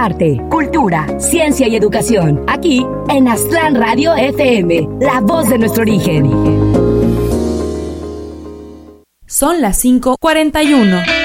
arte, cultura, ciencia y educación. Aquí en Aztlán Radio FM, la voz de nuestro origen. Son las 5:41.